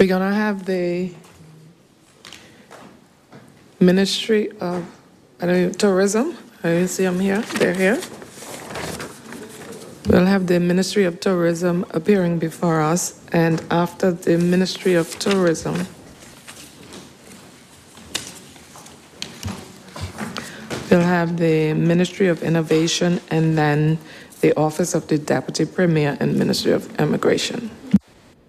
We're gonna have the Ministry of Tourism. I didn't see them here. They're here. We'll have the Ministry of Tourism appearing before us, and after the Ministry of Tourism, we'll have the Ministry of Innovation and then the Office of the Deputy Premier and Ministry of Immigration.